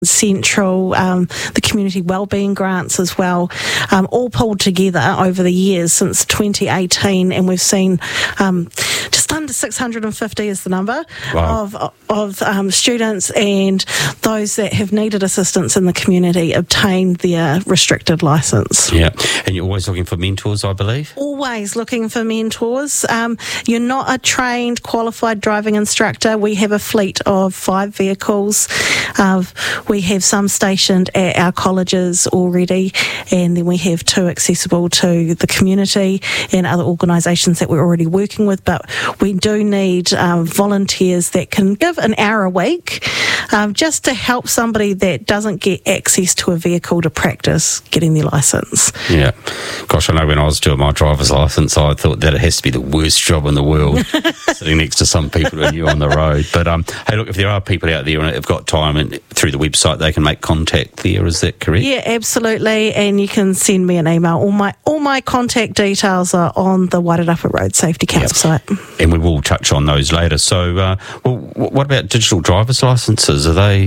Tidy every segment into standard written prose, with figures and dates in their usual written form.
Central, the community wellbeing grants as well, all pulled together over the years since 2018, and we've seen just under 650 is the number. Wow. of students and those that have needed assistance in the community obtain their restricted licence. Yeah, and you're always looking for mentors, I believe? Always looking for mentors. You're not a trained, qualified driving instructor. We have a fleet of 5 vehicles. We have some stationed at our colleges already, and then we have 2 accessible to the community and other organisations that we're already working with. But we do need volunteers that can give an hour a week just to help somebody that doesn't get access to a vehicle to practice getting their licence. Yeah. Gosh, I know when I was doing my driver's licence, I thought that it has to be the worst job in the world, sitting next to some people who are new on the road. But, hey, look, if there are people out there and have got time and through the website, they can make contact there. Is that correct? Yeah, absolutely. And you can send me an email. All my contact details are on the Wairarapa Road Safety Council site. And we will touch on those later. So, what about digital driver's licences? Are they?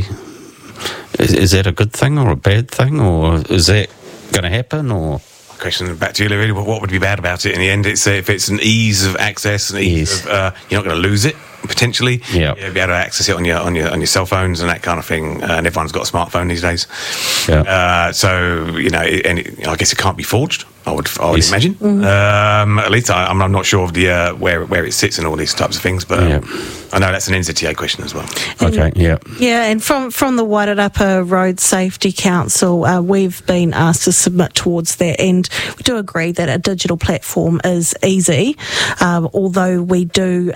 Is that a good thing or a bad thing, or is that going to happen? Or question back to you, really. What would be bad about it in the end? It's if it's an ease of access, an ease of you're not going to lose it. Potentially, you'll be able to access it on your cell phones and that kind of thing. And everyone's got a smartphone these days. Yeah. So I guess it can't be forged. I would imagine. Mm-hmm. At least I'm not sure of the where it sits and all these types of things, but I know that's an NZTA question as well. Okay. Yeah. Yeah, and from the Wairarapa Road Safety Council, we've been asked to submit towards that, and we do agree that a digital platform is easy, although we do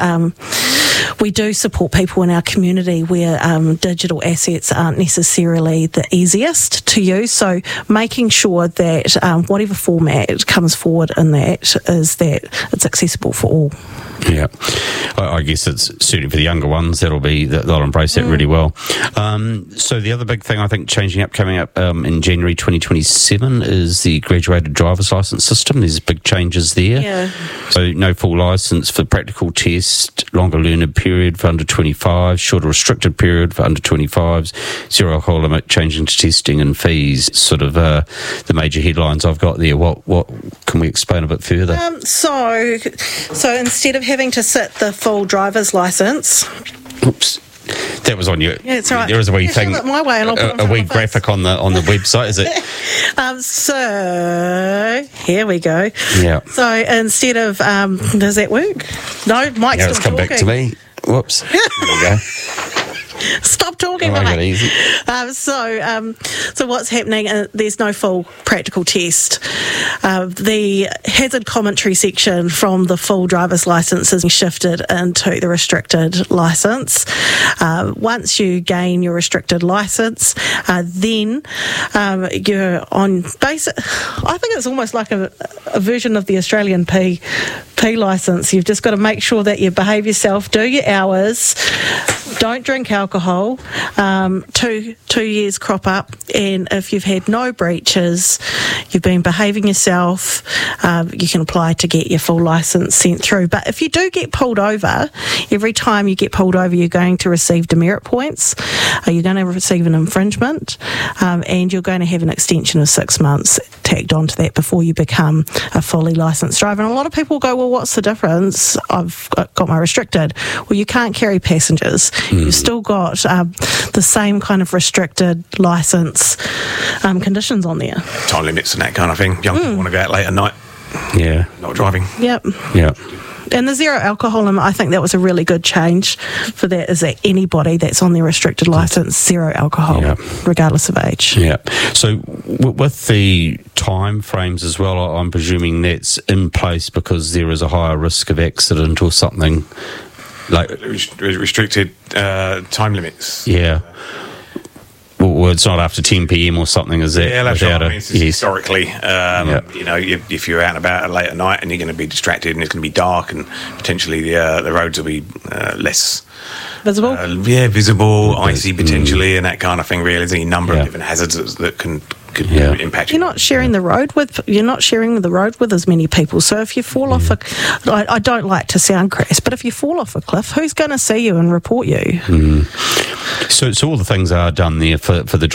support people in our community where digital assets aren't necessarily the easiest to use. So making sure that whatever format comes forward in that is that it's accessible for all. Yeah, I guess it's certainly for the younger ones, they'll embrace that really well. So the other big thing I think coming up in January 2027 is the graduated driver's licence system. There's big changes there. Yeah. So no full licence for practical test, longer learner period for under 25, shorter restricted period for under 25s, zero alcohol limit, changing to testing and fees. Sort of the major headlines I've got there. What can we explain a bit further? So instead of having to sit the full driver's licence. Oops. That was on you. Yeah, it's all right. There is a wee thing, my way, and I'll put a wee graphic on the website, is it? So here we go. Yeah. So instead of does that work? No, Mike's still talking. Come back to me. Whoops. There we go. Stop talking, mate. So what's happening? There's no full practical test. The hazard commentary section from the full driver's licence is shifted into the restricted licence. Once you gain your restricted licence, then you're on basic. I think it's almost like a version of the Australian P licence. You've just got to make sure that you behave yourself, do your hours, don't drink alcohol. 2 years crop up, and if you've had no breaches, you've been behaving yourself, you can apply to get your full licence sent through. But if you do get pulled over, every time you get pulled over, you're going to receive demerit points, you're going to receive an infringement, and you're going to have an extension of 6 months tacked onto that before you become a fully licensed driver. And a lot of people go, well, what's the difference? I've got my restricted. Well, you can't carry passengers. You've still got the same kind of restricted licence conditions on there. Time limits and that kind of thing. Young people want to go out late at night. Yeah. Not driving. Yep. Yeah. And the zero alcohol limit, I think that was a really good change for that, is that anybody that's on their restricted licence, zero alcohol, regardless of age. Yeah. So with the time frames as well, I'm presuming that's in place because there is a higher risk of accident or something like restricted time limits. Yeah. Well, it's not after 10 p.m. or something, is it? Yeah, that's right. Historically, if you're out and about late at night and you're going to be distracted and it's going to be dark and potentially the roads will be less visible. Visible, icy potentially, and that kind of thing. Really, there's any number of different hazards that can impact you. You're not sharing the road with as many people. So if you fall off I don't like to sound crass, but if you fall off a cliff, who's going to see you and report you? So all the things are done there for the